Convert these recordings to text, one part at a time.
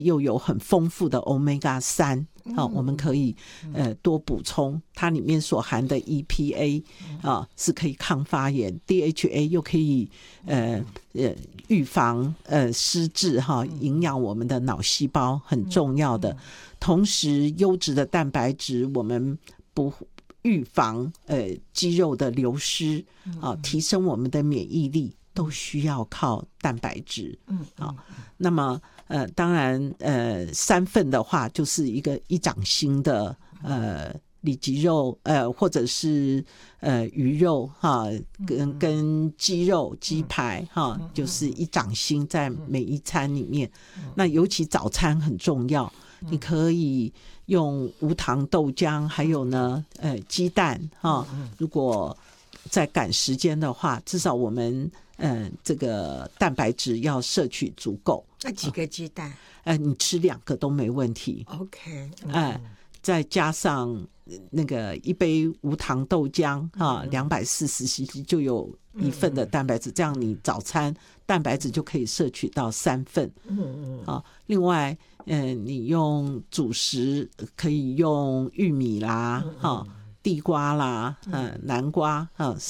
又有很丰富的 Omega-3，我们可以多补充，它里面所含的 EPA 是可以抗发炎， DHA 又可以预防失智，营养我们的脑细胞，很重要的。同时优质的蛋白质我们不预防肌肉的流失，提升我们的免疫力，都需要靠蛋白质。那么当然3份的话就是一掌心的里脊肉或者是鱼肉跟鸡肉鸡排就是一掌心在每一餐里面。那尤其早餐很重要，你可以用无糖豆浆，还有呢鸡蛋如果在赶时间的话，至少我们这个蛋白质要摄取足够。 那几个鸡蛋？ 你吃2个都没问题。 OK， 再加上那个一杯无糖豆浆240cc 就有1份的蛋白质，这样你早餐蛋白质就可以摄取到3份。另外你用主食可以用玉米啦地瓜啦南瓜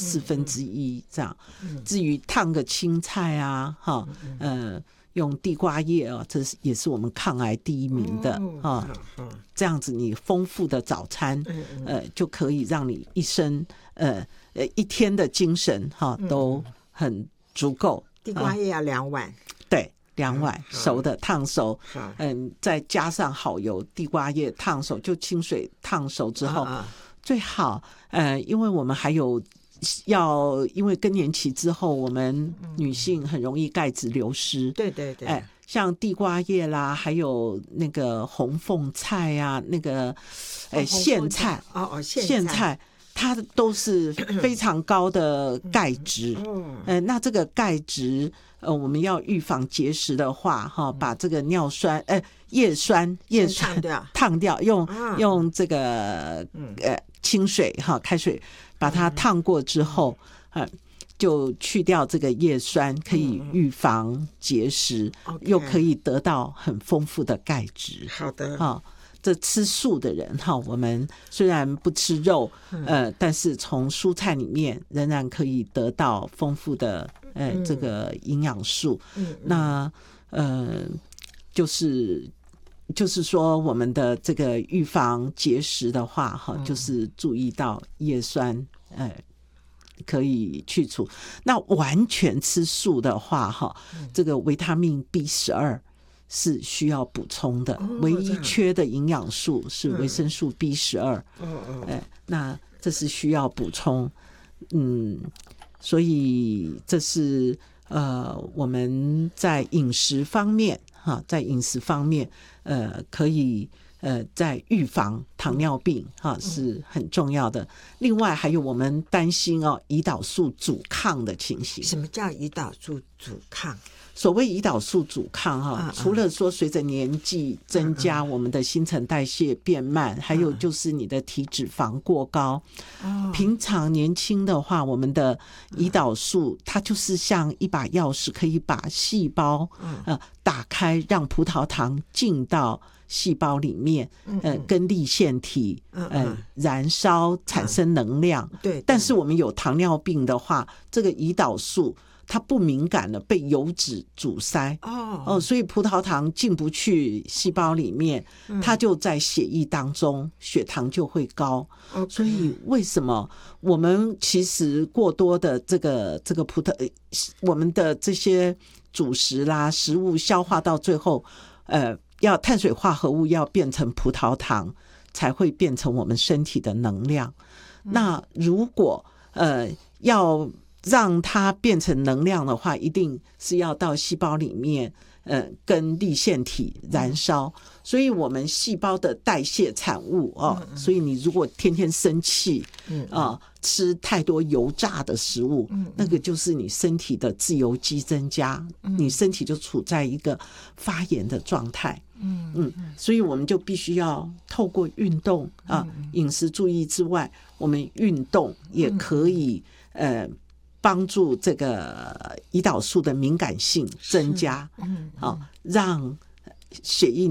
1/4这样。至于烫个青菜啊用地瓜叶这也是我们抗癌第1名的这样子你丰富的早餐就可以让你一天的精神都很足够。 地瓜叶要2碗。 对，2碗熟的烫熟，再加上好油，地瓜叶烫熟，就清水烫熟之后最好因为我们还有因为更年期之后我们女性很容易钙质流失。 对对对， 像地瓜叶啦，还有那个红凤菜啊，那个苋菜苋菜它都是非常高的钙质。那这个钙质我们要预防结石的话把这个尿酸叶酸烫掉，用这个清水开水把它烫过之后就去掉这个叶酸，可以预防结石，又可以得到很丰富的钙质。 好的这吃素的人我们虽然不吃肉但是从蔬菜里面仍然可以得到丰富的这个营养素。那就是说我们的这个预防结石的话就是注意到叶酸可以去除。那完全吃素的话这个维他命 B12是需要补充的，唯一缺的营养素是维生素 B12。那这是需要补充。所以这是我们在饮食方面可以在预防糖尿病是很重要的。另外还有我们担心胰岛素阻抗的情形。 什么叫胰岛素阻抗？ 所谓胰岛素阻抗除了说随着年纪增加我们的新陈代谢变慢，还有就是你的体脂肪过高。平常年轻的话我们的胰岛素它就是像一把钥匙，可以把细胞打开，让葡萄糖进到细胞里面跟粒线体燃烧产生能量。 对， 但是我们有糖尿病的话，这个胰岛素它不敏感了，被油脂阻塞所以葡萄糖进不去细胞里面，它就在血液当中，血糖就会高。所以为什么我们其实过多的这个我们的这些主食啦食物消化到最后要碳水化合物要变成葡萄糖才会变成我们身体的能量。那如果要让它变成能量的话，一定是要到细胞里面跟粒线体燃烧。所以我们细胞的代谢产物所以你如果天天生气吃太多油炸的食物那个就是你身体的自由基增加，你身体就处在一个发炎的状态。所以我们就必须要透过运动饮食注意之外，我们运动也可以帮助这个胰岛素的敏感性增加让血液